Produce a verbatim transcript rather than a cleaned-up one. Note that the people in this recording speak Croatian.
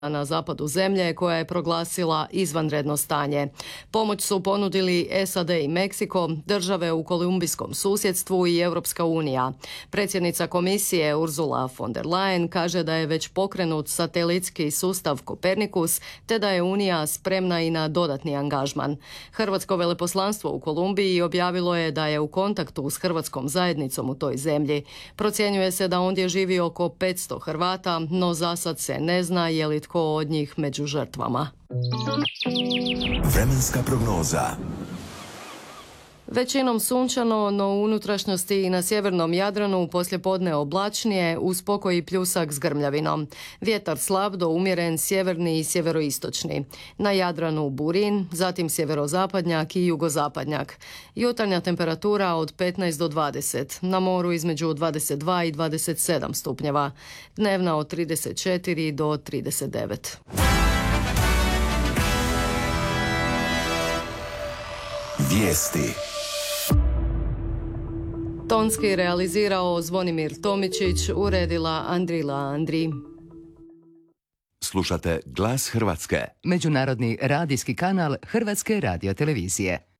na zapadu zemlje koja je proglasila izvanredno stanje. Pomoć su ponudili S A D i Meksiko, države u kolumbijskom susjedstvu i Europska unija. Predsjednica komisije Ursula von der Leyen kaže da je već pokrenut satelitski sustav Kopernikus te da je Unija spremna i na dodatni angažman. Hrvatsko veleposlanstvo u Kolumbiji objavilo je da je u kontaktu s hrvatskom zajednicom u toj zemlji. Procjenjuje se da ondje živi oko petsto Hrvata, no zasad se ne zna je li tko od njih među žrtvama. Vremenska prognoza. Većinom sunčano, no u unutrašnjosti i na sjevernom Jadranu poslijepodne oblačnije uz pokoj pljusak s grmljavinom. Vjetar slab do umjeren sjeverni i sjeveroistočni. Na Jadranu burin, zatim sjeverozapadnjak i jugozapadnjak. Jutarnja temperatura od petnaest do dvadeset, na moru između dvadeset dva i dvadeset sedam stupnjeva. Dnevna od trideset četiri do trideset devet. Vijesti. Tonski realizirao Zvonimir Tomičić, uredila Andrila Andri. Slušate Glas Hrvatske. Međunarodni radijski kanal Hrvatske radiotelevizije.